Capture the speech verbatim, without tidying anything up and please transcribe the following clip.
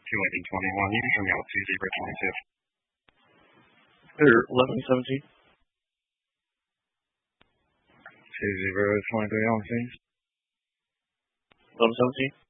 two Lincoln twenty-one. You can turn me out two zebra twenty-two. Clear eleven seventeen. Two zebra twenty-three on scene. eleven seventeen.